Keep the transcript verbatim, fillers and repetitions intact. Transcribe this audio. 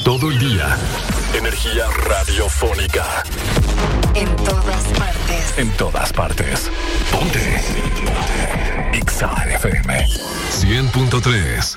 todo el día. Energía radiofónica. En todas partes. En todas partes. Ponte. Ponte. Exa F M. cien punto tres.